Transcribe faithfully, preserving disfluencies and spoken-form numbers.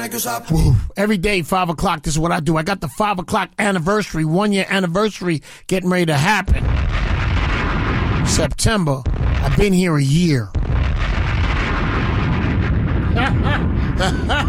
Woo. Every day, five o'clock, this is what I do. I got the five o'clock anniversary, one year anniversary getting ready to happen. September. I've been here a year.